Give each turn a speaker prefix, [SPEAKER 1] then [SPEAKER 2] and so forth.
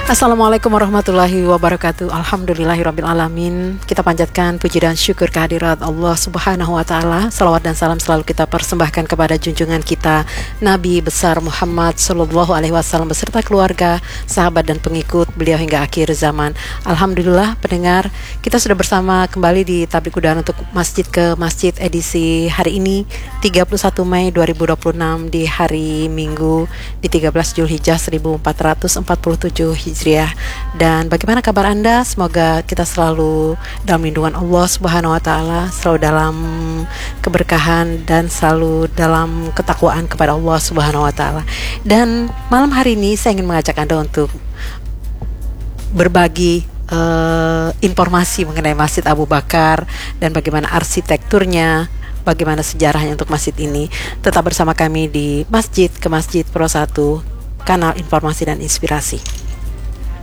[SPEAKER 1] Assalamualaikum warahmatullahi wabarakatuh. Alhamdulillahirrabbilalamin. Kita panjatkan puji dan syukur kehadirat Allah subhanahu wa ta'ala. Salawat dan salam selalu kita persembahkan kepada junjungan kita Nabi besar Muhammad sallallahu alaihi wasallam beserta keluarga, sahabat dan pengikut beliau hingga akhir zaman. Alhamdulillah pendengar, kita sudah bersama kembali di Tablik Udara untuk Masjid ke Masjid edisi hari ini 31 Mei 2026 di hari Minggu di 13 Zulhijjah 1447 Hijriah. Dan bagaimana kabar Anda? Semoga kita selalu dalam lindungan Allah subhanahu wa ta'ala, selalu dalam keberkahan dan selalu dalam ketakwaan kepada Allah subhanahu wa ta'ala. Dan malam hari ini saya ingin mengajak Anda untuk berbagi informasi mengenai Masjid Abu Bakar dan bagaimana arsitekturnya, bagaimana sejarahnya untuk masjid ini. Tetap bersama kami di Masjid ke Masjid Pro 1, kanal informasi dan inspirasi.